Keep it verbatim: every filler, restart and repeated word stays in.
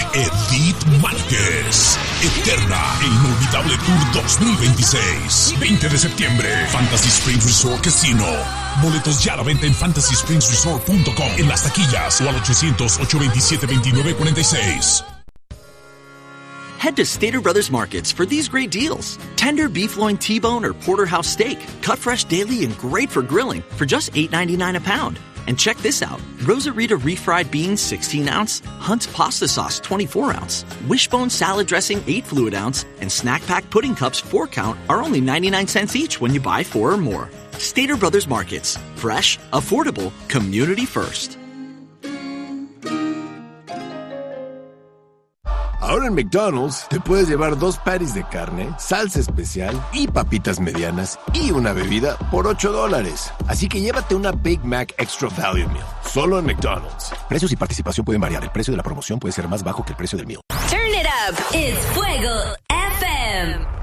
Edith Márquez. Eterna e inolvidable Tour dos mil veintiséis. veinte de septiembre, Fantasy Springs Resort Casino. Boletos ya a la venta en fantasy springs resort punto com, en las taquillas o al ochocientos, ocho veintisiete, veintinueve cuarenta y seis. Head to Stater Brothers Markets for these great deals. Tender beef loin T-bone or porterhouse steak, cut fresh daily and great for grilling for just eight ninety-nine a pound. And check this out. Rosarita refried beans sixteen ounce, Hunt's pasta sauce twenty-four ounce, Wishbone salad dressing eight fluid ounce, and Snack Pack pudding cups four count are only ninety-nine cents each when you buy four or more. Stater Brothers Markets. Fresh, affordable, community first. Ahora en McDonald's te puedes llevar dos patties de carne, salsa especial y papitas medianas y una bebida por ocho dólares. Así que llévate una Big Mac Extra Value Meal, solo en McDonald's. Precios y participación pueden variar. El precio de la promoción puede ser más bajo que el precio del meal. Turn it up. It's Fuego F M.